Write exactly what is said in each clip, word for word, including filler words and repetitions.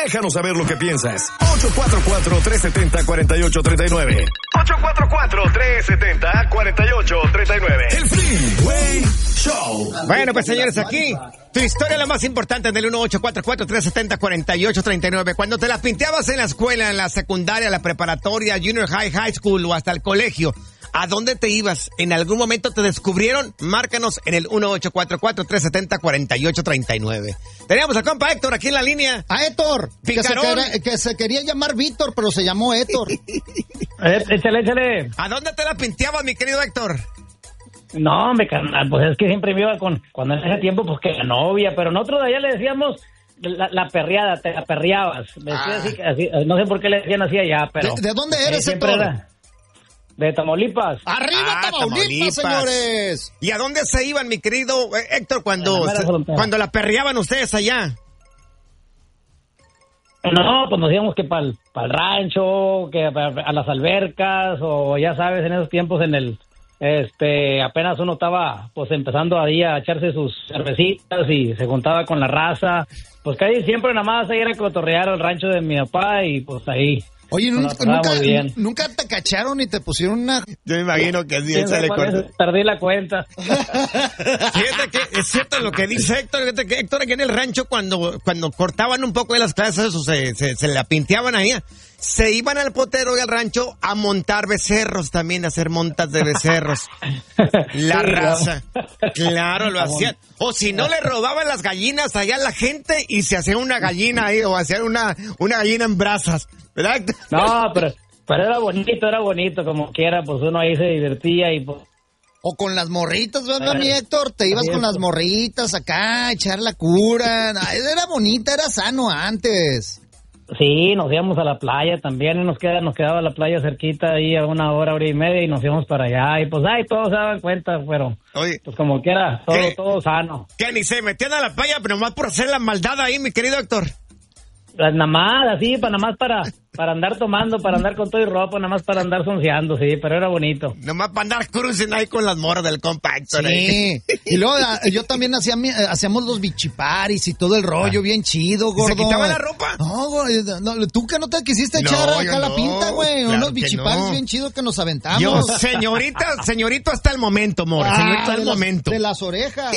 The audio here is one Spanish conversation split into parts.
Déjanos saber lo que piensas. ocho cuatro cuatro, tres siete cero, cuatro ocho tres nueve. ocho cuatro cuatro, tres siete cero, cuatro ocho tres nueve. El Freeway Show. Bueno, pues señores, aquí tu historia la más importante del uno ocho cuatro cuatro, tres siete cero, cuatro ocho tres nueve. Cuando te la pinteabas en la escuela, en la secundaria, la preparatoria, junior high, high school o hasta el colegio, ¿a dónde te ibas? ¿En algún momento te descubrieron? Márcanos en el uno ocho cuatro cuatro, tres siete cero, cuatro ocho tres nueve. Teníamos al compa Héctor aquí en la línea. A Héctor, que se, quería, que se quería llamar Víctor, pero se llamó Héctor. Eh, échale, échale. ¿A dónde te la pinteabas, mi querido Héctor? No, me carnal, pues es que siempre me iba con, cuando en ese tiempo, pues que la novia, pero nosotros de allá le decíamos la, la perreada, te la perreabas. Ah. Así, así, no sé por qué le decían así allá, pero... ¿De, de dónde eres, eh, Héctor? Era de Tamaulipas. ¡Arriba, ah, Tamaulipas, Tamaulipas, señores! ¿Y a dónde se iban, mi querido Héctor, cuando, se, cuando la perreaban ustedes allá? No, pues nos íbamos que para el rancho, que a las albercas, o ya sabes, en esos tiempos en el... Este, apenas uno estaba pues empezando ahí a echarse sus cervecitas y se juntaba con la raza, pues casi siempre nada más ahí era cotorrear al rancho de mi papá y pues ahí. Oye, nunca, nunca, nunca te cacharon y te pusieron una... Yo me imagino que sí, se le cortó. Perdí la cuenta. Fíjate que es cierto lo que dice Héctor, fíjate que Héctor aquí en el rancho cuando, cuando cortaban un poco de las clases o se, se, se la pinteaban ahí, se iban al potero y al rancho a montar becerros también, a hacer montas de becerros. La sí, raza. No. Claro, lo hacían. O si no, le robaban las gallinas allá a la gente y se hacía una gallina ahí, o hacían una, una gallina en brasas. ¿Verdad? No, pero, pero era bonito, era bonito, como quiera, pues uno ahí se divertía y pues... O con las morritas, ¿verdad, mi Héctor? Te ibas con las morritas acá a echar la cura. Era bonita, era sano antes. Sí, nos íbamos a la playa también, y nos, queda, nos quedaba la playa cerquita ahí a una hora, hora y media, y nos íbamos para allá, y pues, ay, todos se daban cuenta, pero, Oye, pues como quiera, todo, todo sano. Que ni se metían a la playa, pero nomás por hacer la maldad ahí, mi querido Héctor. Nada más, así, para nada más para, para andar tomando, para andar con todo y ropa, nada más para andar sonceando, sí, pero era bonito. Nada más para andar cruising ahí con las moras del compacto. Sí, ahí. Y luego yo también hacía, hacíamos los bichiparis y todo el rollo, ah. bien chido, gordo. ¿Se quitaba la ropa? No, güey, no, tú que no te quisiste no, echar acá la no, pinta, güey, claro unos bichiparis no. bien chidos que nos aventamos. Yo, señorita, señorito hasta el momento, amor, ah, señorito hasta el las, momento. De las orejas.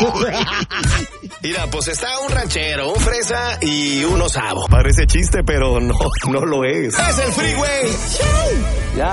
Mira, pues está un ranchero, un fresa y un osavo. Parece chiste, pero no, no lo es. Es el Freeway Show. Ya.